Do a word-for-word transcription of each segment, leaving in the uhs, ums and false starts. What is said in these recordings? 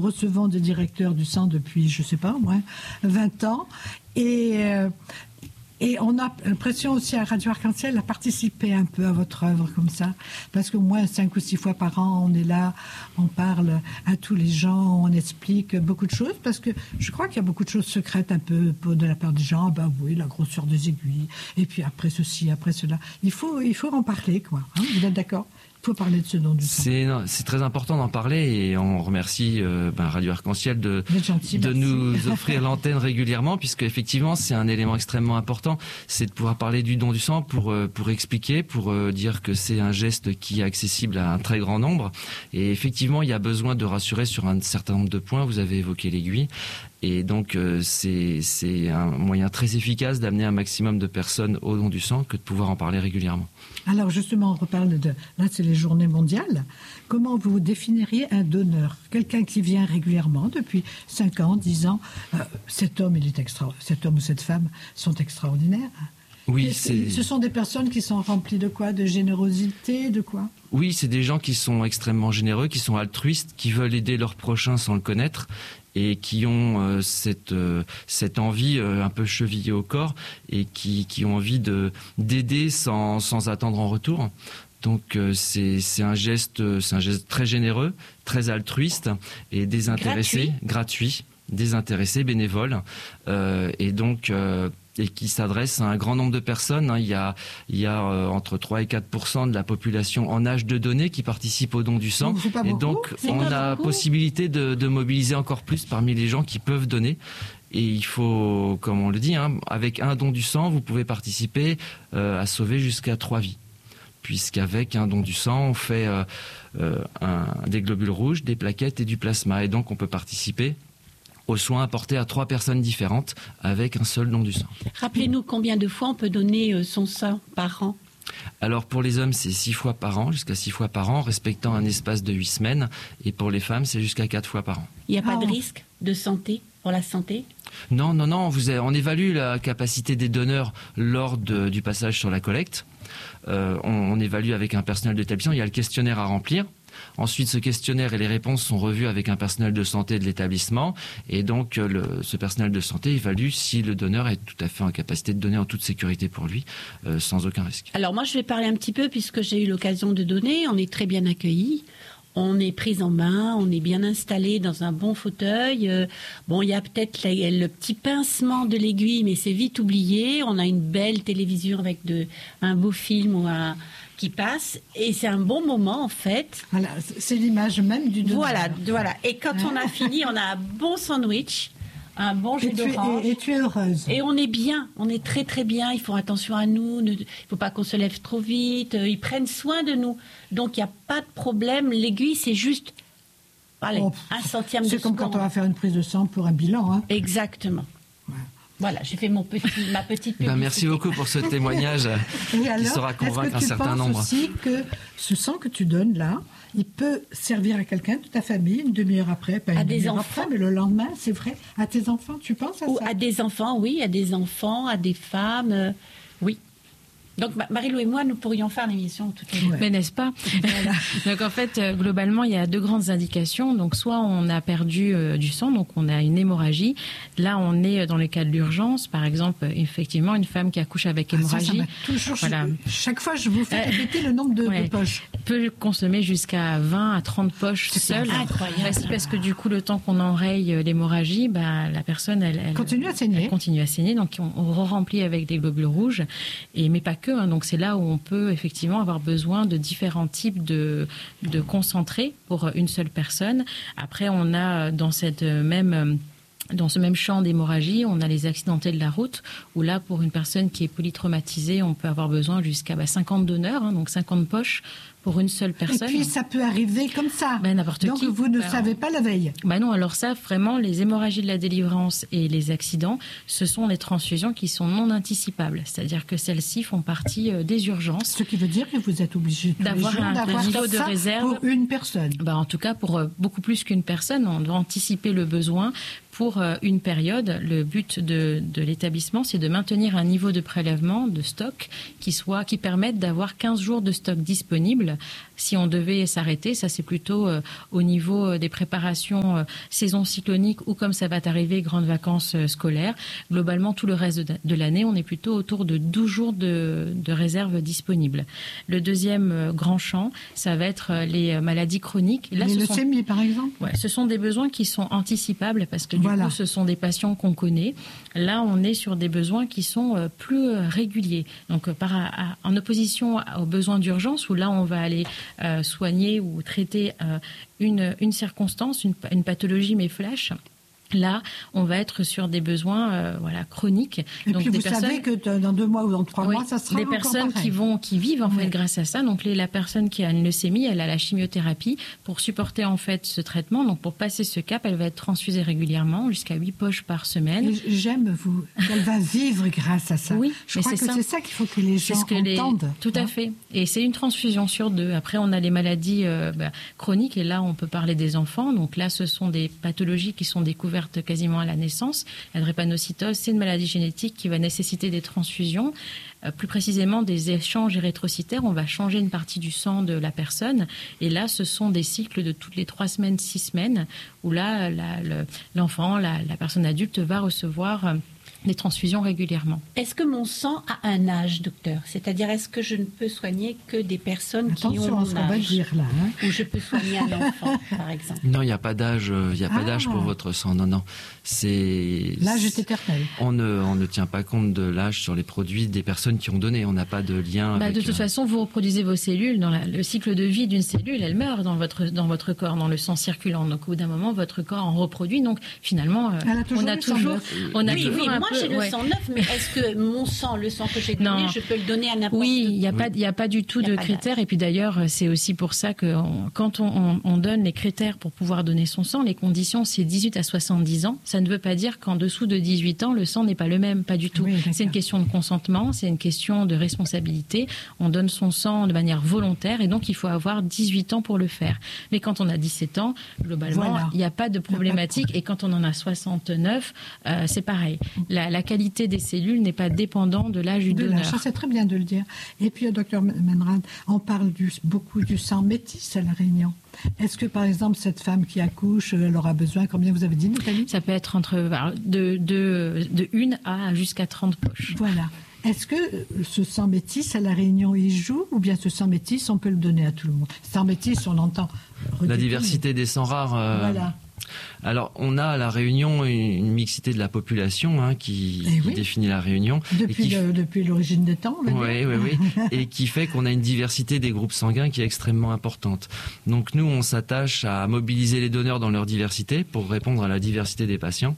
recevons des directeurs du sang depuis, je ne sais pas, au moins vingt ans. Et, euh, et on a l'impression aussi à Radio Arc-en-Ciel à participer un peu à votre œuvre comme ça. Parce qu'au moins cinq ou six fois par an, on est là, on parle à tous les gens, on explique beaucoup de choses. Parce que je crois qu'il y a beaucoup de choses secrètes un peu de la part des gens. Ben oui, la grosseur des aiguilles. Et puis après ceci, après cela. Il faut, il faut en parler, quoi. Hein, vous êtes d'accord ? Il faut parler de ce don du sang. C'est, c'est très important d'en parler et on remercie euh, ben, Radio Arc-en-Ciel de, gentil, de nous offrir l'antenne régulièrement, puisque effectivement c'est un élément extrêmement important, c'est de pouvoir parler du don du sang pour, euh, pour expliquer, pour euh, dire que c'est un geste qui est accessible à un très grand nombre. Et effectivement, il y a besoin de rassurer sur un certain nombre de points. Vous avez évoqué l'aiguille. Et donc, euh, c'est, c'est un moyen très efficace d'amener un maximum de personnes au don du sang que de pouvoir en parler régulièrement. Alors justement, on reparle de... Là, c'est les journées mondiales. Comment vous définiriez un donneur ? Quelqu'un qui vient régulièrement depuis cinq ans, dix ans. Euh, cet homme, il est extra... cet homme ou cette femme sont extraordinaires. Oui, c'est... Ce sont des personnes qui sont remplies de quoi ? De générosité, de quoi ? Oui, c'est des gens qui sont extrêmement généreux, qui sont altruistes, qui veulent aider leurs prochains sans le connaître et qui ont euh, cette euh, cette envie euh, un peu chevillée au corps et qui qui ont envie de d'aider sans sans attendre en retour. Donc euh, c'est c'est un geste c'est un geste très généreux, très altruiste et désintéressé, gratuit, gratuit désintéressé, bénévole euh, et donc euh, et qui s'adresse à un grand nombre de personnes. Il y a, il y a euh, entre trois et quatre pour cent de la population en âge de donner qui participe au don du sang. Donc, et donc, c'est on a la possibilité de, de mobiliser encore plus parmi les gens qui peuvent donner. Et il faut, comme on le dit, hein, avec un don du sang, vous pouvez participer euh, à sauver jusqu'à trois vies. Puisqu'avec un don du sang, on fait euh, euh, un, des globules rouges, des plaquettes et du plasma. Et donc, on peut participer aux soins apportés à trois personnes différentes avec un seul don du sang. Rappelez-nous combien de fois on peut donner son sang par an ? Alors pour les hommes, c'est six fois par an, jusqu'à six fois par an, respectant un espace de huit semaines. Et pour les femmes, c'est jusqu'à quatre fois par an. Il n'y a pas Ah. de risque de santé pour la santé ? Non, non, non. Vous avez, on évalue la capacité des donneurs lors de, du passage sur la collecte. Euh, on, on évalue avec un personnel d'établissement. Il y a le questionnaire à remplir. Ensuite, ce questionnaire et les réponses sont revus avec un personnel de santé de l'établissement. Et donc, le, ce personnel de santé évalue si le donneur est tout à fait en capacité de donner en toute sécurité pour lui, euh, sans aucun risque. Alors moi, je vais parler un petit peu, puisque j'ai eu l'occasion de donner. On est très bien accueillis. On est pris en main, on est bien installé dans un bon fauteuil. Euh, bon, il y a peut-être la, le petit pincement de l'aiguille, mais c'est vite oublié. On a une belle télévision avec de, un beau film ou un, qui passe. Et c'est un bon moment, en fait. Voilà, c'est l'image même du donneur. Voilà, voilà. Et quand on a fini, on a un bon sandwich, un bon jus et, tu d'orange. es, et, et tu es heureuse. Et on est bien, on est très très bien. Ils font attention à nous, il ne faut pas qu'on se lève trop vite. Ils prennent soin de nous. Donc il n'y a pas de problème. L'aiguille, c'est juste allez, oh, un centième de seconde. C'est comme quand on va faire une prise de sang pour un bilan. Hein. Exactement. Ouais. Voilà, j'ai fait mon petit, ma petite publicité. Ben, merci beaucoup pour ce témoignage qui alors, saura convaincre un certain nombre. Est-ce que tu penses aussi que ce sang que tu donnes là, il peut servir à quelqu'un de ta famille une demi-heure après, pas une à des enfants, après, mais le lendemain, c'est vrai, à tes enfants, tu penses à Ou ça? À des enfants, oui, à des enfants, à des femmes, euh, oui. Donc Marie-Lou et moi, nous pourrions faire l'émission toutes les deux. Ouais. Mais n'est-ce pas? Voilà. Donc en fait, euh, globalement, il y a deux grandes indications. Donc soit on a perdu euh, du sang, donc on a une hémorragie. Là, on est dans le cas de l'urgence. Par exemple, effectivement, une femme qui accouche avec hémorragie. Ah, ça, ça toujours, voilà. je, chaque fois, je vous fais répéter le nombre de, ouais. de poches. Peut consommer jusqu'à vingt à trente poches seule. Incroyable. Parce, parce que du coup, le temps qu'on enraye l'hémorragie, bah, la personne, elle, elle continue à saigner. Elle continue à saigner. Donc on, on re-remplit avec des globules rouges. Et, mais pas que. Hein, donc c'est là où on peut effectivement avoir besoin de différents types de, de concentrés pour une seule personne. Après, on a dans cette même... Dans ce même champ d'hémorragie, on a les accidentés de la route, où là, pour une personne qui est polytraumatisée, on peut avoir besoin jusqu'à bah, cinquante donneurs, hein, donc cinquante poches pour une seule personne. Et puis, ça peut arriver comme ça. Ben, n'importe donc, qui. vous ne ben, savez pas la veille. Ben non, alors ça, vraiment, les hémorragies de la délivrance et les accidents, ce sont des transfusions qui sont non anticipables. C'est-à-dire que celles-ci font partie euh, des urgences. Ce qui veut dire que vous êtes obligé d'avoir un, d'avoir un niveau de réserve. Pour une personne. Ben, en tout cas, pour euh, beaucoup plus qu'une personne, on doit anticiper le besoin pour euh, une période. Le but de, de l'établissement, c'est de maintenir un niveau de prélèvement, de stock, qui soit, qui permette d'avoir quinze jours de stock disponible cellules. Si on devait s'arrêter, ça c'est plutôt euh, au niveau des préparations euh, saison cyclonique ou comme ça va arriver, grandes vacances euh, scolaires. Globalement, tout le reste de, de l'année, on est plutôt autour de douze jours de, de réserve disponibles. Le deuxième euh, grand champ, ça va être euh, les maladies chroniques. Là, les leucémies, par exemple. Ouais, ce sont des besoins qui sont anticipables parce que du voilà. coup, ce sont des patients qu'on connaît. Là, on est sur des besoins qui sont euh, plus euh, réguliers. Donc, euh, par, à, en opposition aux besoins d'urgence, où là, on va aller euh, soigner ou traiter euh, une, une circonstance, une, une pathologie, mais flash. Là, on va être sur des besoins euh, voilà, chroniques. Et donc, puis des vous personnes, savez que dans deux mois ou dans trois oui, mois, ça sera des encore personnes pareil. qui vont, qui vivent en oui. fait grâce à ça. Donc les, la personne qui a une leucémie, elle a la chimiothérapie pour supporter en fait ce traitement. Donc pour passer ce cap, elle va être transfusée régulièrement jusqu'à huit poches par semaine. Et j'aime vous qu'elle va vivre grâce à ça. Oui, je mais crois c'est que ça. c'est ça qu'il faut que les gens ce que entendent. Les... Tout à hein. fait. Et c'est une transfusion sur deux. Après, on a les maladies euh, bah, chroniques et là, on peut parler des enfants. Donc là, ce sont des pathologies qui sont découvertes quasiment à la naissance. La drépanocytose, c'est une maladie génétique qui va nécessiter des transfusions, euh, plus précisément des échanges érythrocytaires. On va changer une partie du sang de la personne. Et là, ce sont des cycles de toutes les trois semaines, six semaines, où là, la, le, l'enfant, la, la personne adulte va recevoir euh, des transfusions régulièrement. Est-ce que mon sang a un âge, docteur ? C'est-à-dire, est-ce que je ne peux soigner que des personnes Attention qui ont à ce un qu'on va âge dire là. Hein. Ou je peux soigner un enfant, par exemple ? Non, il n'y a pas d'âge, il n'y a pas Ah. d'âge pour votre sang. Non, non. C'est L'âge est éternel. On ne, on ne tient pas compte de l'âge sur les produits des personnes qui ont donné. On n'a pas de lien. Bah, avec de toute euh... façon, vous reproduisez vos cellules. Dans la, le cycle de vie d'une cellule, elle meurt dans votre, dans votre corps, dans le sang circulant. Donc, au bout d'un moment, votre corps en reproduit. Donc, finalement, euh, Elle a toujours on a le sang toujours, neuf. on a Oui, toujours oui, un moi peu, j'ai le ouais. sang neuf, mais est-ce que mon sang, le sang que j'ai donné, Non. je peux le donner à n'importe Oui, qui ? il n'y a, Oui. pas- il y a pas du tout Il y a de pas critères. d'âge. Et puis d'ailleurs, c'est aussi pour ça que on- quand on, on- on donne les critères pour pouvoir donner son sang, les conditions, c'est dix-huit à soixante-dix ans. Ça ne veut pas dire qu'en dessous de dix-huit ans, le sang n'est pas le même. Pas du tout. Oui, d'accord. C'est une question de consentement, c'est une question de responsabilité. On donne son sang de manière volontaire et donc il faut avoir dix-huit ans pour le faire. Mais quand on a dix-sept ans, globalement, Voilà. il n'y a pas de problématique. Et quand on en a soixante-neuf, euh, c'est pareil. La, la qualité des cellules n'est pas dépendante de l'âge du De donneur. l'âge, ça c'est très bien de le dire. Et puis, docteur Menrad, on parle du, beaucoup du sang métis à La Réunion. Est-ce que, par exemple, cette femme qui accouche, elle aura besoin, combien vous avez dit, Nathalie ? Ça peut être entre alors, de, de, de une à jusqu'à trente poches. Voilà. Est-ce que ce sang métis à La Réunion y joue, ou bien ce sang métis, on peut le donner à tout le monde ? Sang métis, on entend. La diversité des sangs rares. euh, Voilà. Alors, on a à La Réunion une, une mixité de la population hein, qui, Eh qui oui. définit La Réunion. Depuis, et qui le- depuis l'origine des temps, on va dire. Oui, oui, oui. Et qui fait qu'on a une diversité des groupes sanguins qui est extrêmement importante. Donc nous, on s'attache à mobiliser les donneurs dans leur diversité pour répondre à la diversité des patients.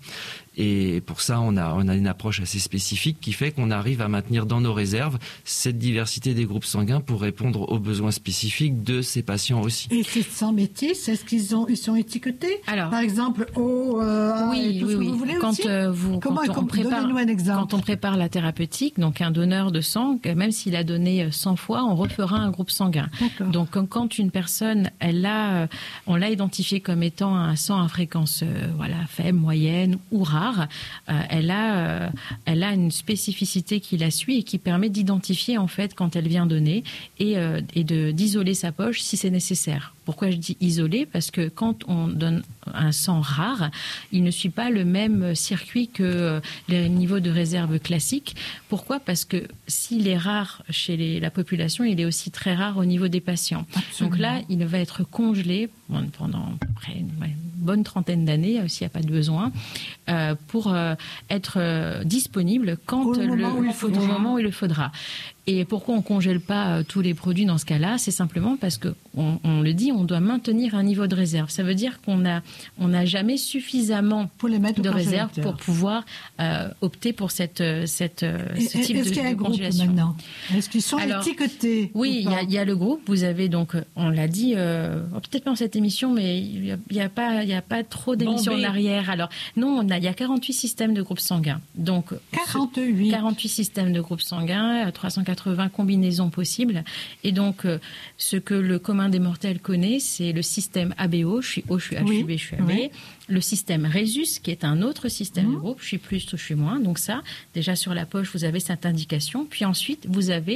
Et pour ça, on a, on a une approche assez spécifique qui fait qu'on arrive à maintenir dans nos réserves cette diversité des groupes sanguins pour répondre aux besoins spécifiques de ces patients aussi. Et ces sangs métis, est-ce qu'ils ont, ils sont étiquetés ? Alors, Par exemple, O, euh, A, et oui, tout oui, ce que oui. vous voulez Quand, aussi euh, vous, Comment quand on com- prépare, Donnez-nous un exemple. quand on prépare la thérapeutique, donc un donneur de sang, même s'il a donné cent fois, on refera un groupe sanguin. D'accord. Donc quand- quand une personne, elle a, euh, on l'a identifié comme étant un sang à fréquence euh, voilà, faible, moyenne ou rare, euh, elle, a, euh, elle a une spécificité qui la suit et qui permet d'identifier en fait quand elle vient donner et, euh, et de, d'isoler sa poche si c'est nécessaire. Pourquoi je dis isoler ? Parce que quand on donne un sang rare, il ne suit pas le même circuit que les niveaux de réserve classiques. Pourquoi ? Parce que s'il est rare chez les- la population, il est aussi très rare au niveau des patients. Absolument. Donc là, il va être congelé pendant à peu près une ouais, bonne trentaine d'années, s'il n'y a pas de besoin, euh, pour euh, être euh, disponible quand Au le, moment où il faudra. au moment où il le faudra. Et pourquoi on ne congèle pas euh, tous les produits dans ce cas-là ? C'est simplement parce que, on, on le dit, on doit maintenir un niveau de réserve. Ça veut dire qu'on a, on n'a jamais suffisamment Pour les mettre au de réserve congélateur. pour pouvoir euh, opter pour cette, euh, cette, euh, Et- ce type Est-ce de, qu'il y a de un groupe congélation. maintenant ? Est-ce qu'ils sont Alors, étiquetés Oui, ou il y, pas a- il y a le groupe. Vous avez donc, euh, on l'a dit, euh, peut-être pas dans cette émission, mais il n'y a, il y a, pas- il y a pas trop d'émissions en Bombay. arrière. Alors, non, on a, il y a quarante-huit systèmes de groupes sanguins. Donc, quarante-huit. quarante-huit systèmes de groupes sanguins, trois cent quatre-vingts combinaisons possibles. Et donc, euh, ce que le commun des mortels connaît, c'est le système A B O. Je suis O, je suis H, je Oui, suis B, je suis A B. oui. Le système Rhesus, qui est un autre système Mhm. de groupe. Je suis plus ou je suis moins. Donc ça, déjà sur la poche, vous avez cette indication. Puis ensuite, vous avez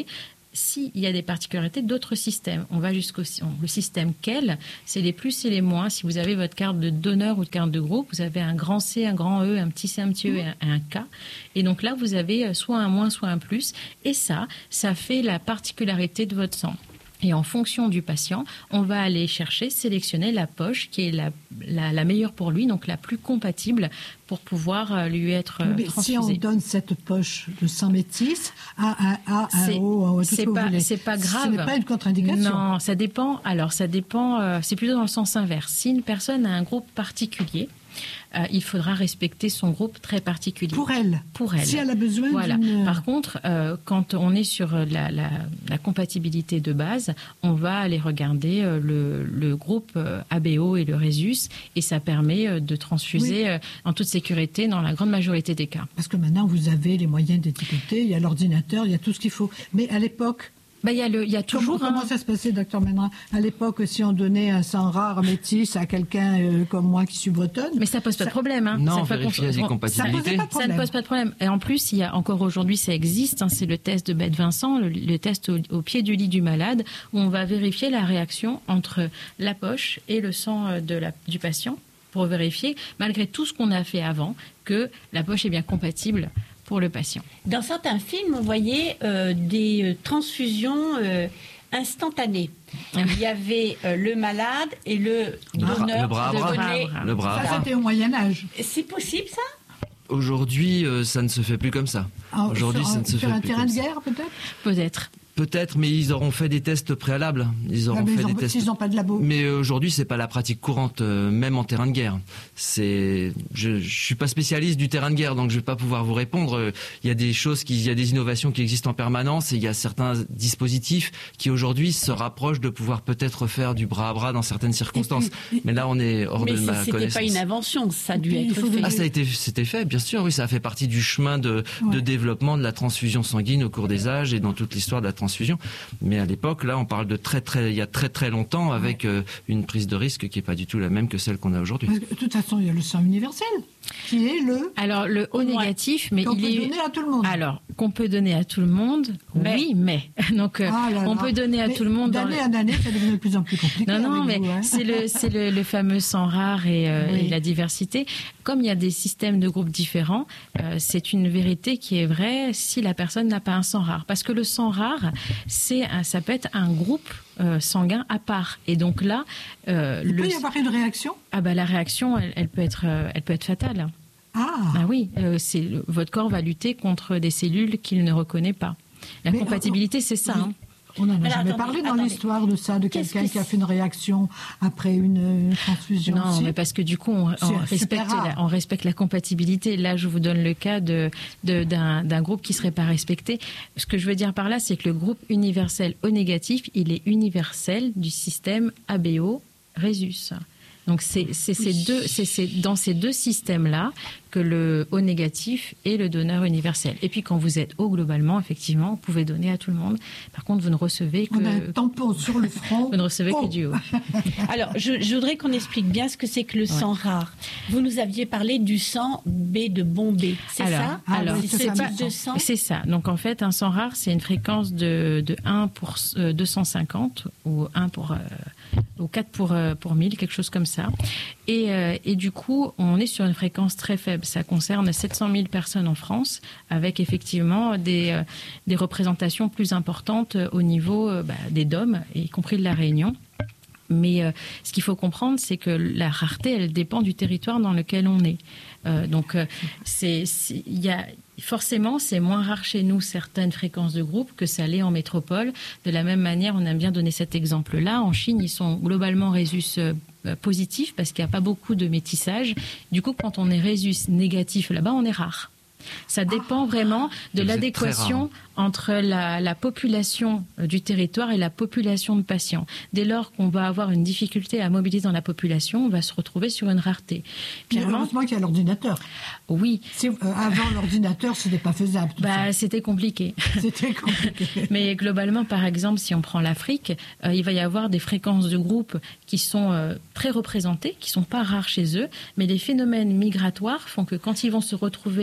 s'il y a des particularités d'autres systèmes. On va jusqu'au le système K E L, c'est les plus et les moins. Si vous avez votre carte de donneur ou de carte de groupe, vous avez un grand C, un grand E, un petit C, un petit E et un, un K. Et donc là, vous avez soit un moins, soit un plus. Et ça, ça fait la particularité de votre sang. Et en fonction du patient, on va aller chercher, sélectionner la poche qui est la, la, la meilleure pour lui, donc la plus compatible pour pouvoir lui être mais transfusée. Si on donne cette poche de sang métis à un A, un O, un O, tout ce c'est que vous pas, voulez, c'est pas grave. Ce n'est pas une contre-indication. Non, ça dépend. Alors, ça dépend. Euh, c'est plutôt dans le sens inverse. Si une personne a un groupe particulier, Euh, il faudra respecter son groupe très particulier. Pour elle. Pour elle. Si elle a besoin voilà. d'une... Par contre, euh, quand on est sur la, la, la compatibilité de base, on va aller regarder euh, le, le groupe euh, A B O et le Rhésus, et ça permet euh, de transfuser oui. euh, en toute sécurité dans la grande majorité des cas. Parce que maintenant, vous avez les moyens d'étiqueter, il y a l'ordinateur, il y a tout ce qu'il faut. Mais à l'époque... Ben, il y a le, il y a toujours. Comment, comment ça se passait, docteur Menra? À l'époque, si on donnait un sang rare métis à quelqu'un euh, comme moi qui suis bretonne. Mais ça pose pas ça... de problème, hein. Non, vérifier les incompatibilités. Ça, ça ne pose pas de problème. Et en plus, il y a encore aujourd'hui, ça existe, hein, c'est le test de Bette-Vincent, le, le test au, au pied du lit du malade, où on va vérifier la réaction entre la poche et le sang de la, du patient, pour vérifier, malgré tout ce qu'on a fait avant, que la poche est bien compatible pour le patient. Dans certains films, on voyait euh, des transfusions euh, instantanées. Il y avait euh, le malade et le donneur. Le bras à bras. Le bras à bras. Ça, c'était au Moyen-Âge. C'est possible, ça? Aujourd'hui, euh, ça ne se fait plus comme ça. Ah, Aujourd'hui, sur, ça ne se sur fait un plus terrain comme de ça. guerre, peut-être? Peut-être. Peut-être, mais ils auront fait des tests préalables. Ils auront ah, mais fait ils des ont, tests. S'ils n'ont pas de labo. Mais aujourd'hui, c'est pas la pratique courante, euh, même en terrain de guerre. C'est, je, je suis pas spécialiste du terrain de guerre, donc je vais pas pouvoir vous répondre. Il y a des choses, qui, il y a des innovations qui existent en permanence, et il y a certains dispositifs qui aujourd'hui se rapprochent de pouvoir peut-être faire du bras à bras dans certaines circonstances. Puis, mais là, on est hors mais de ma connaissance. Mais c'était pas une invention, ça a dû puis, être fait. Ah, ça a été, c'était fait, bien sûr. Oui, ça a fait partie du chemin de, ouais. de développement de la transfusion sanguine au cours des âges et dans toute l'histoire de la transfusion. Mais à l'époque, là, on parle de très, très, il y a très, très longtemps, avec ouais. euh, une prise de risque qui n'est pas du tout la même que celle qu'on a aujourd'hui. Parce que, de toute façon, il y a le sang universel, qui est le... Alors, le O négatif, mais qu'on il peut est... donner à tout le monde. Alors, qu'on peut donner à tout le monde, mais... oui, mais... Donc, ah là là. on peut donner à mais tout le monde... D'année dans en année, ça devient de plus en plus compliqué. Non, non, mais vous, hein. c'est, le, c'est le, le fameux sang rare et, euh, oui. et la diversité. Comme il y a des systèmes de groupes différents, euh, c'est une vérité qui est vraie si la personne n'a pas un sang rare. Parce que le sang rare, c'est un, ça peut être un groupe euh, sanguin à part. Et donc là... Euh, il le... peut y avoir une réaction? Ah bah la réaction, elle, elle, peut, être, euh, elle peut être fatale. Ah, ah oui, euh, c'est, votre corps va lutter contre des cellules qu'il ne reconnaît pas. La mais compatibilité, on, c'est ça. Oui. Hein. On n'en a Alors, jamais attendez, parlé dans attendez. l'histoire de ça, de Qu'est-ce quelqu'un que qui a fait une réaction après une, une transfusion. Non, aussi. mais parce que du coup, on, on, respecte la, on respecte la compatibilité. Là, je vous donne le cas de, de, d'un, d'un groupe qui ne serait pas respecté. Ce que je veux dire par là, c'est que le groupe universel O négatif, il est universel du système A B O Rhésus. Donc, c'est, c'est, oui. ces deux, c'est, c'est dans ces deux systèmes-là que le O négatif est le donneur universel. Et puis, quand vous êtes O, globalement, effectivement, vous pouvez donner à tout le monde. Par contre, vous ne recevez que... On a un tampon sur le front. Vous ne recevez oh. que du O. Alors, je, je voudrais qu'on explique bien ce que c'est que le ouais. sang rare. Vous nous aviez parlé du sang B de bon B. C'est alors, ça ah, Alors, c'est, c'est, ce pas, type de sang c'est ça. Donc, en fait, un sang rare, c'est une fréquence de, de un pour euh, deux cent cinquante ou un pour... Euh, ou quatre pour, euh, pour mille, quelque chose comme ça. Et, euh, et du coup, on est sur une fréquence très faible. Ça concerne sept cent mille personnes en France, avec effectivement des, euh, des représentations plus importantes au niveau euh, bah, des D O M, y compris de la Réunion. Mais euh, ce qu'il faut comprendre, c'est que la rareté, elle dépend du territoire dans lequel on est. Euh, donc, euh, c'est, c'est, y a, forcément, c'est moins rare chez nous certaines fréquences de groupe que ça l'est en métropole. De la même manière, on aime bien donner cet exemple-là. En Chine, ils sont globalement Rhésus euh, positifs parce qu'il n'y a pas beaucoup de métissage. Du coup, quand on est Rhésus négatif là-bas, on est rare. Ça dépend vraiment de l'adéquation entre la, la population du territoire et la population de patients. Dès lors qu'on va avoir une difficulté à mobiliser dans la population, on va se retrouver sur une rareté. Clairement, heureusement qu'il y a l'ordinateur. Oui. C'est, euh, avant l'ordinateur, ce n'était pas faisable. Tout bah, ça. C'était compliqué. C'était compliqué. Mais globalement, par exemple, si on prend l'Afrique, euh, il va y avoir des fréquences de groupe qui sont euh, très représentées, qui ne sont pas rares chez eux, mais les phénomènes migratoires font que quand ils vont se retrouver en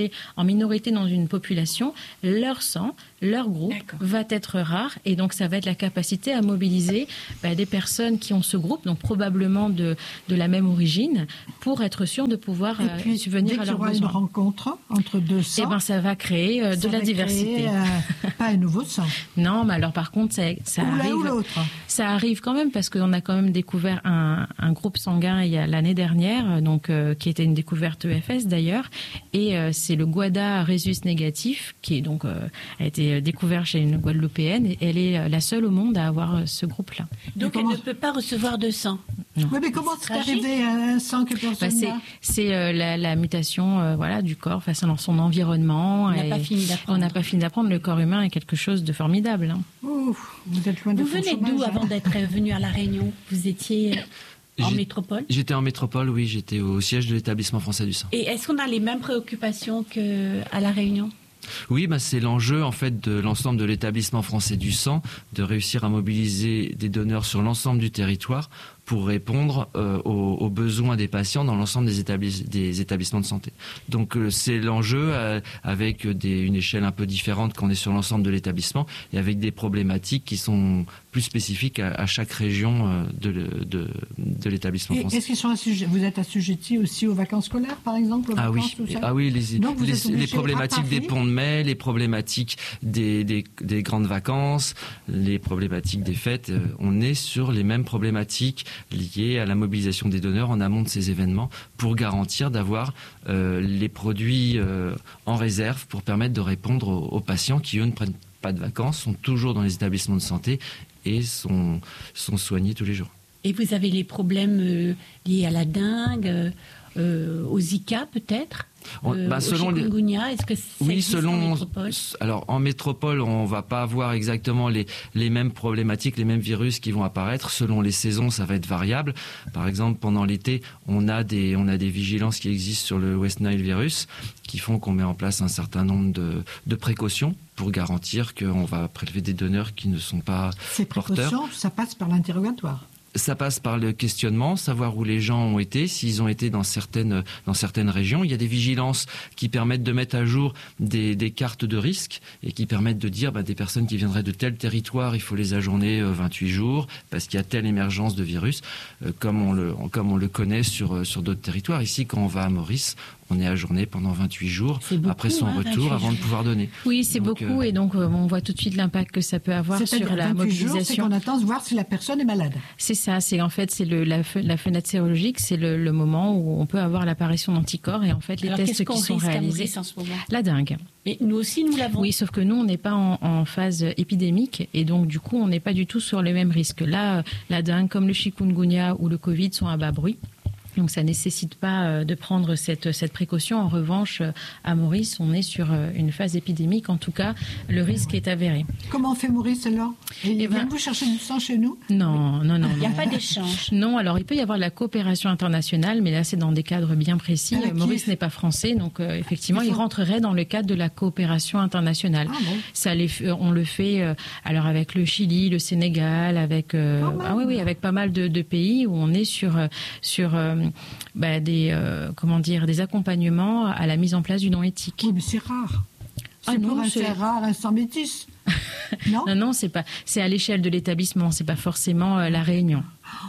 minorité dans une population, leur sang, leur groupe D'accord. va être rare et donc ça va être la capacité à mobiliser bah, des personnes qui ont ce groupe, donc probablement de, de la même origine, pour être sûr de pouvoir Et euh, puis, subvenir dès à qu'il y leurs aura une besoins. rencontre entre deux Et sangs, ben ça va créer euh, de ça la va diversité. créer, euh, pas un nouveau sang. Non, mais alors par contre, ça, ça Ou l'un arrive. ou l'autre. Ça arrive quand même parce qu'on a quand même découvert un, un groupe sanguin il y a l'année dernière, donc euh, qui était une découverte E F S d'ailleurs, et euh, c'est le Guada Rhesus négatif qui est donc euh, a été découvert chez une Guadeloupéenne et elle est la seule au monde à avoir euh, ce groupe-là. Donc comment- elle ne peut pas recevoir de sang. Non. Oui, mais comment c'est tragique. arrivé à un sang que Bah, personne c'est n'a c'est euh, la, la mutation euh, voilà du corps face à son environnement. On n'a et pas fini d'apprendre. On n'a pas fini d'apprendre. Le corps humain est quelque chose de formidable. Hein. Ouf, vous êtes loin de Vous ton venez chômage, d'où hein. avant d'être venu à La Réunion? Vous étiez en J'ai- métropole? J'étais en métropole, oui, j'étais au siège de l'établissement français du sang. Et est-ce qu'on a les mêmes préoccupations qu'à La Réunion? Oui, bah, c'est l'enjeu en fait de l'ensemble de l'établissement français du sang, de réussir à mobiliser des donneurs sur l'ensemble du territoire pour répondre euh, aux, aux besoins des patients dans l'ensemble des, établis- des établissements de santé. Donc euh, c'est l'enjeu euh, avec des, une échelle un peu différente qu'on est sur l'ensemble de l'établissement et avec des problématiques qui sont plus spécifiques à, à chaque région euh, de, le- de, de l'établissement Et français. est-ce qu'ils sont assujettis, vous êtes assujettis aussi aux vacances scolaires, par exemple, aux Ah oui, vacances, tout ça ah oui, les, Donc, vous les- êtes obligé les d'être à problématiques des Paris. ponts de mai, les problématiques des, des, des grandes vacances, les problématiques des fêtes. euh, On est sur les mêmes problématiques liées à la mobilisation des donneurs en amont de ces événements pour garantir d'avoir euh, les produits euh, en réserve pour permettre de répondre aux, aux patients qui, eux, ne prennent pas de vacances, sont toujours dans les établissements de santé et sont, sont soignés tous les jours. Et vous avez les problèmes euh, liés à la dengue, euh, euh, au Zika peut-être, On- euh, bah, au selon les- chikungunya. Est-ce que ça Oui, existe en selon. métropole? Alors en métropole, on va pas avoir exactement les les mêmes problématiques, les mêmes virus qui vont apparaître. Selon les saisons, ça va être variable. Par exemple, pendant l'été, on a des on a des vigilances qui existent sur le West Nile virus, qui font qu'on met en place un certain nombre de de précautions pour garantir qu'on va prélever des donneurs qui ne sont pas Ces porteurs. précautions, ça passe par l'interrogatoire. Ça passe par le questionnement, savoir où les gens ont été, s'ils ont été dans certaines, dans certaines régions. Il y a des vigilances qui permettent de mettre à jour des, des cartes de risque et qui permettent de dire bah, des personnes qui viendraient de tel territoire, il faut les ajourner euh, vingt-huit jours parce qu'il y a telle émergence de virus, euh, comme, on le, comme on le connaît sur, euh, sur d'autres territoires. Ici, quand on va à Maurice, on est ajourné pendant vingt-huit jours C'est beaucoup, après son hein, retour vingt-huit avant de jours. pouvoir donner. Oui, c'est Donc, beaucoup euh, et donc euh, on voit tout de suite l'impact que ça peut avoir C'est-à-dire sur la vingt-huit jours, c'est mobilisation. qu'on attend de voir si la personne est malade. C'est ça, c'est en fait c'est le, la, fe- la fenêtre sérologique, c'est le, le moment où on peut avoir l'apparition d'anticorps et en fait les Alors qu'est-ce tests qu'on qui sont risque à réalisés. Maurice en ce moment? La dengue. Mais nous aussi, nous l'avons. Oui, sauf que nous, on n'est pas en, en phase épidémique et donc du coup, on n'est pas du tout sur les mêmes risques. Là, euh, la dengue, comme le chikungunya ou le Covid, sont à bas bruit. Donc ça nécessite pas euh, de prendre cette, cette précaution. En revanche, euh, à Maurice, on est sur euh, une phase épidémique. En tout cas, le risque est avéré. Comment on fait Maurice alors Et Eh ben- Viens-vous chercher du sang chez nous? Non, non, non. Il n'y a non. pas d'échange. Non, alors il peut y avoir de la coopération internationale, mais là c'est dans des cadres bien précis. Avec qui? Maurice n'est pas français, donc euh, effectivement Il il faut- rentrerait dans le cadre de la coopération internationale. Ah bon. Ça les, f- on le fait euh, alors avec le Chili, le Sénégal, avec euh, Quand même. ah oui oui avec pas mal de, de pays où on est sur euh, sur euh, bah, des euh, comment dire des accompagnements à la mise en place du don éthique. Oui, mais c'est rare. C'est Ah non, pour un c'est- c'est rare, un sang métis. Non, Non non c'est pas c'est à l'échelle de l'établissement, c'est pas forcément euh, la Réunion.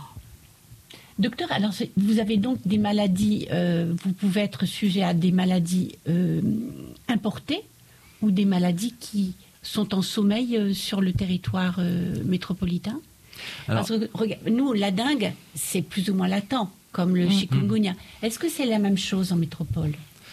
Docteur, alors c'est- vous avez donc des maladies, euh, vous pouvez être sujet à des maladies euh, importées ou des maladies qui sont en sommeil euh, sur le territoire euh, métropolitain? Alors- Parce que regarde, nous, la dengue, c'est plus ou moins latent, comme le chikungunya. Est-ce que c'est la même chose en métropole?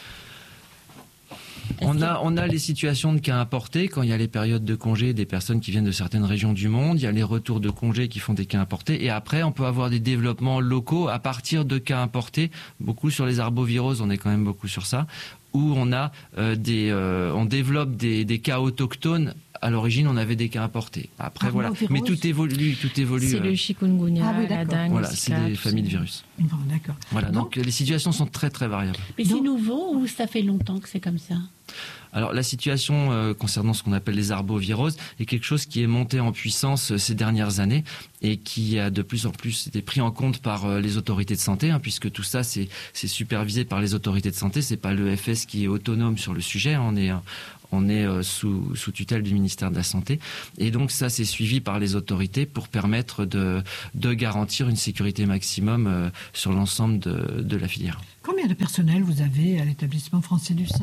Est-ce On que- a, on a les situations de cas importés quand il y a les périodes de congés des personnes qui viennent de certaines régions du monde. Il y a les retours de congés qui font des cas importés. Et après, on peut avoir des développements locaux à partir de cas importés. Beaucoup sur les arboviroses, on est quand même beaucoup sur ça. Où on a euh, des, euh, on développe des, des cas autochtones à l'origine, on avait des cas importés. Après, voilà. Mais tout évolue, tout évolue. C'est euh... le chikungunya, ah, oui, la dengue. Voilà, c'est des familles de virus. Bon, d'accord. Voilà, donc, donc les situations sont très, très variables. Mais donc, c'est nouveau ou ça fait longtemps que c'est comme ça? Alors la situation euh, concernant ce qu'on appelle les arboviroses est quelque chose qui est monté en puissance euh, ces dernières années et qui a de plus en plus été pris en compte par euh, les autorités de santé, hein, puisque tout ça c'est, c'est supervisé par les autorités de santé. C'est pas l'E F S qui est autonome sur le sujet. On est, on est euh, sous, sous tutelle du ministère de la Santé. Et donc ça c'est suivi par les autorités pour permettre de, de garantir une sécurité maximum euh, sur l'ensemble de, de la filière. Combien de personnel vous avez à l'établissement français du sang ?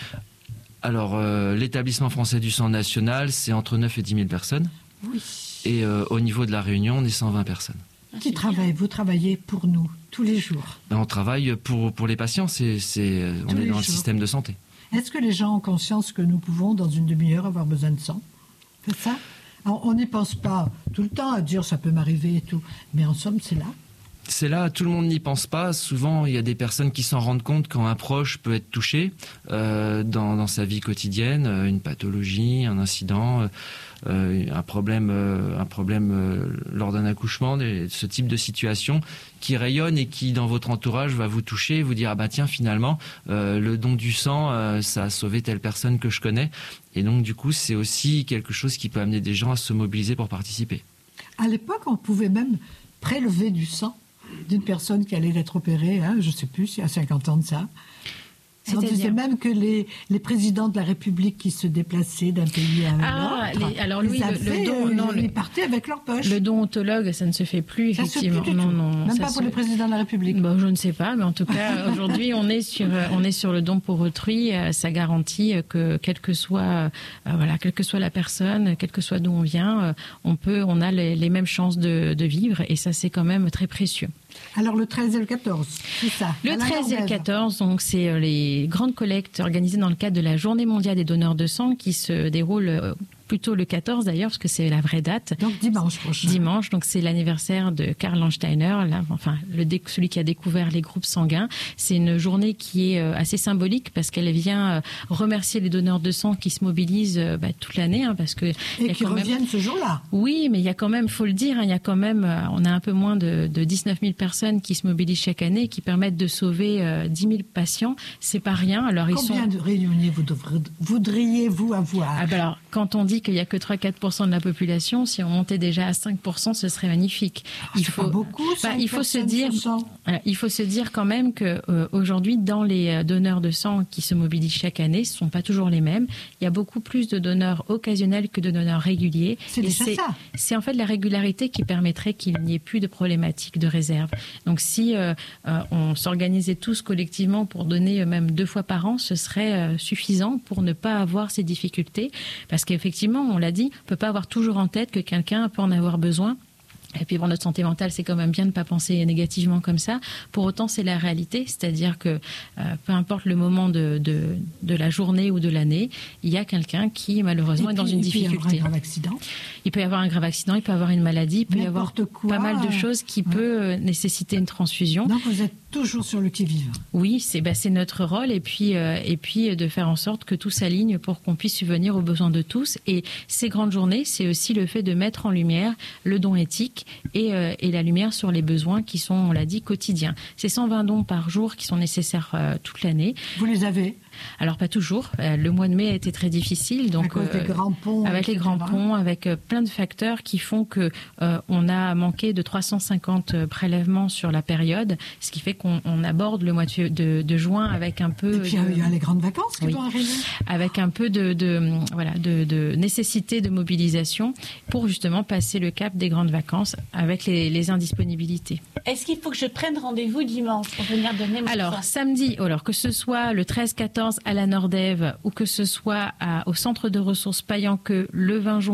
Alors, euh, l'établissement français du sang national, c'est entre neuf et dix mille personnes. Oui. Et euh, au niveau de la Réunion, on est cent vingt personnes. Qui travaillent, vous travaillez pour nous, tous les jours? Ben, on travaille pour, pour les patients, c'est, c'est, on est dans jours. Le système de santé. Est-ce que les gens ont conscience que nous pouvons, dans une demi-heure, avoir besoin de sang? C'est ça? Alors, on n'y pense pas tout le temps à dire ça peut m'arriver et tout. Mais en somme, c'est là. C'est là, tout le monde n'y pense pas. Souvent, il y a des personnes qui s'en rendent compte quand un proche peut être touché euh, dans, dans sa vie quotidienne, euh, une pathologie, un incident, euh, un problème, euh, un problème euh, lors d'un accouchement, des, ce type de situation qui rayonne et qui, dans votre entourage, va vous toucher, vous dire ah bah tiens finalement euh, le don du sang, euh, ça a sauvé telle personne que je connais. Et donc du coup, c'est aussi quelque chose qui peut amener des gens à se mobiliser pour participer. À l'époque, on pouvait même prélever du sang d'une personne qui allait être opérée, hein, je ne sais plus, il y a cinquante ans de ça. On disait même que les, les présidents de la République qui se déplaçaient d'un pays à un ah, autre, les, alors lui, avaient, le, le don, non, ils partaient avec leur poche. Le don autologue, ça ne se fait plus, ça effectivement. Se fait plus non, tout. non, même ça pas se... pour les présidents de la République. Bon, je ne sais pas, mais en tout cas, aujourd'hui, on est sur, on est sur le don pour autrui. Ça garantit que quelle que soit, euh, voilà, quelle que soit la personne, quel que soit d'où on vient, on peut, on a les, les mêmes chances de, de vivre, et ça, c'est quand même très précieux. Alors le treize et le quatorze, c'est ça. Le treize et le quatorze, donc c'est les grandes collectes organisées dans le cadre de la Journée mondiale des donneurs de sang qui se déroule plutôt le quatorze d'ailleurs, parce que c'est la vraie date. Donc dimanche prochain. Dimanche, donc c'est l'anniversaire de Karl Landsteiner, là, enfin le, celui qui a découvert les groupes sanguins. C'est une journée qui est assez symbolique parce qu'elle vient remercier les donneurs de sang qui se mobilisent bah, toute l'année, hein, parce que et y a qui quand reviennent même... ce jour-là. Oui, mais il y a quand même, faut le dire, hein, il y a quand même, on a un peu moins de, de dix-neuf mille personnes qui se mobilisent chaque année et qui permettent de sauver euh, dix mille patients. C'est pas rien. Alors ils Combien sont... de réunions vous devriez, voudriez-vous avoir? Ah ben alors, quand on dit qu'il y a que trois à quatre pour cent de la population, si on montait déjà à cinq pour cent, ce serait magnifique. Alors, il c'est faut pas beaucoup. bah, il faut se dire, voilà, il faut se dire quand même que euh, aujourd'hui, dans les donneurs de sang qui se mobilisent chaque année, ce sont pas toujours les mêmes. Il y a beaucoup plus de donneurs occasionnels que de donneurs réguliers. C'est et déjà c'est, ça. C'est en fait la régularité qui permettrait qu'il n'y ait plus de problématiques de réserve. Donc si euh, euh, on s'organisait tous collectivement pour donner euh, même deux fois par an, ce serait euh, suffisant pour ne pas avoir ces difficultés. Parce qu'effectivement, on l'a dit, on ne peut pas avoir toujours en tête que quelqu'un peut en avoir besoin. Et puis pour notre santé mentale, c'est quand même bien de ne pas penser négativement comme ça. Pour autant, c'est la réalité, c'est-à-dire que euh, peu importe le moment de, de, de la journée ou de l'année, il y a quelqu'un qui malheureusement puis, est dans une difficulté. Il peut y avoir un grave accident. Il peut y avoir un grave accident, il peut y avoir une maladie, il peut y avoir quoi. pas mal de choses qui ouais. peut nécessiter une transfusion. Donc vous êtes toujours sur le qui-vive. Oui, c'est, bah, c'est notre rôle et puis, euh, et puis de faire en sorte que tout s'aligne pour qu'on puisse subvenir aux besoins de tous. Et ces grandes journées, c'est aussi le fait de mettre en lumière le don éthique et, euh, et la lumière sur les besoins qui sont, on l'a dit, quotidiens. C'est cent vingt dons par jour qui sont nécessaires euh, toute l'année. Vous les avez ? Alors pas toujours. Euh, le mois de mai a été très difficile, donc à cause euh, des grands ponts, avec et cetera les grands ponts, avec euh, plein de facteurs qui font que euh, on a manqué de trois cent cinquante prélèvements sur la période, ce qui fait qu'on on aborde le mois de, de, de juin avec un peu. Et puis de, il y a les grandes vacances qui oui, vont arriver. Avec un peu de, de voilà de, de nécessité de mobilisation pour justement passer le cap des grandes vacances avec les, les indisponibilités. Est-ce qu'il faut que je prenne rendez-vous dimanche pour venir donner mon Alors sang samedi, alors que ce soit le treize quatorze à la Nordève ou que ce soit à, au centre de ressources Payanqueux le vingt juin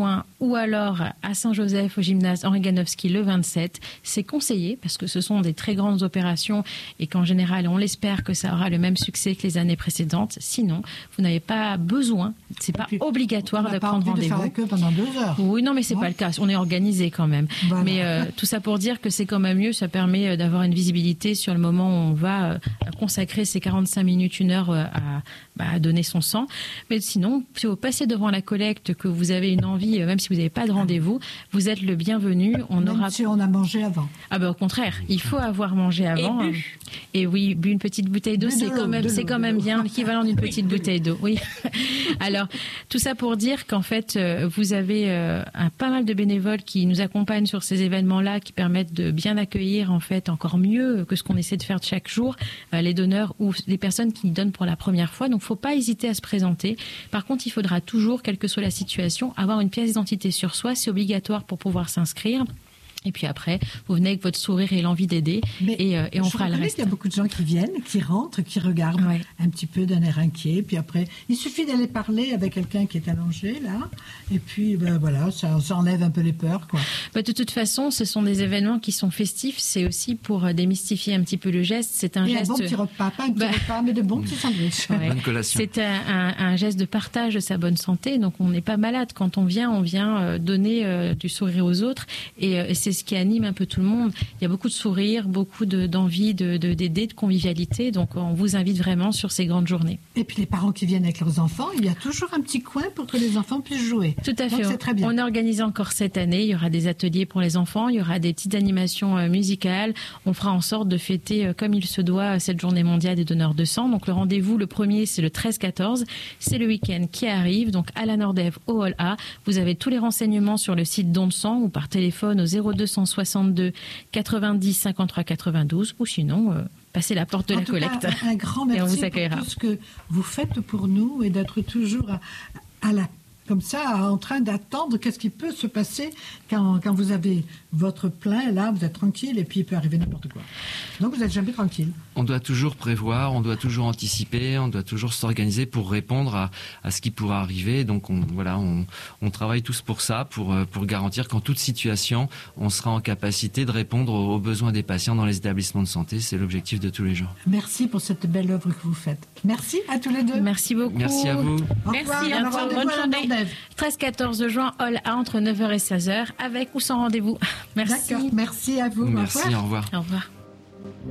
ou alors à Saint-Joseph au gymnase Henri Ganowski le vingt-sept. C'est conseillé parce que ce sont des très grandes opérations et qu'en général, on l'espère que ça aura le même succès que les années précédentes. Sinon, vous n'avez pas besoin, c'est pas puis, obligatoire de prendre rendez-vous. On n'a pas envie de faire la queue pendant deux heures. Oui, non, mais c'est ouais. pas le cas. On est organisé quand même. Voilà. Mais euh, tout ça pour dire que c'est quand même mieux. Ça permet d'avoir une visibilité sur le moment où on va euh, consacrer ces quarante-cinq minutes, une heure euh, à, bah, à donner son sang. Mais sinon, si vous passez devant la collecte, que vous avez une envie, euh, même si vous n'avez pas de rendez-vous, vous êtes le bienvenu. On même aura... si on a mangé avant. Ah ben au contraire, il faut avoir mangé avant. Et bu. Et oui, bu une petite bouteille d'eau, c'est quand même, c'est quand même bien l'équivalent d'une petite oui, bouteille d'eau. Oui. Alors, tout ça pour dire qu'en fait, euh, vous avez euh, un, pas mal de bénévoles qui nous accompagnent sur ces événements-là, qui permettent de bien accueillir en fait encore mieux que ce qu'on essaie de faire chaque jour, euh, les donneurs ou les personnes qui donnent pour la première fois. Donc, faut pas hésiter à se présenter. Par contre, il faudra toujours, quelle que soit la situation, avoir une pièce d'identité sur soi. C'est obligatoire pour pouvoir s'inscrire. Et puis après, vous venez avec votre sourire et l'envie d'aider, et, euh, et on fera le reste. Il y a beaucoup de gens qui viennent, qui rentrent, qui regardent ouais. un petit peu d'un air inquiet. Puis après, il suffit d'aller parler avec quelqu'un qui est allongé, là. Et puis, ben, voilà, ça, ça enlève un peu les peurs, quoi. Bah, de toute façon, ce sont des événements qui sont festifs. C'est aussi pour démystifier un petit peu le geste. C'est un et geste... un bon petit repas, pas un petit bah... repas, mais de bons petits sandwichs. Ouais. Bonne collation. C'est un, un, un geste de partage de sa bonne santé. Donc, on n'est pas malade. Quand on vient, on vient donner euh, du sourire aux autres. Et, euh, et c'est ce qui anime un peu tout le monde. Il y a beaucoup de sourires, beaucoup de, d'envie de, de, d'aider, de convivialité. Donc, on vous invite vraiment sur ces grandes journées. Et puis, les parents qui viennent avec leurs enfants, il y a toujours un petit coin pour que les enfants puissent jouer. Tout à fait. Donc, c'est très bien. On organise encore cette année. Il y aura des ateliers pour les enfants. Il y aura des petites animations euh, musicales. On fera en sorte de fêter, euh, comme il se doit, cette journée mondiale des donneurs de sang. Donc, le rendez-vous, le premier, c'est le treize quatorze. C'est le week-end qui arrive. Donc, à la Nordève, au Hall A. Vous avez tous les renseignements sur le site Don de sang ou par téléphone au zéro deux cent soixante-deux quatre-vingt-dix cinquante-trois quatre-vingt-douze ou sinon euh, passez la porte de en la collecte. Cas, un grand merci et on vous accueillera. Pour tout ce que vous faites pour nous et d'être toujours à, à la comme ça, en train d'attendre qu'est-ce qui peut se passer quand, quand vous avez votre plein, là, vous êtes tranquille, et puis il peut arriver n'importe quoi. Donc vous n'êtes jamais tranquille. On doit toujours prévoir, on doit toujours anticiper, on doit toujours s'organiser pour répondre à, à ce qui pourra arriver. Donc on, voilà, on, on travaille tous pour ça, pour, pour garantir qu'en toute situation, on sera en capacité de répondre aux, aux besoins des patients dans les établissements de santé. C'est l'objectif de tous les jours. Merci pour cette belle œuvre que vous faites. Merci à tous les deux. Merci beaucoup. Merci à vous. Au Merci, revoir. au revoir. Bonne journée. treize quatorze juin, Hall A entre neuf heures et seize heures, avec ou sans rendez-vous. Merci. D'accord. Merci à vous. Merci, au revoir. Au revoir. Au revoir.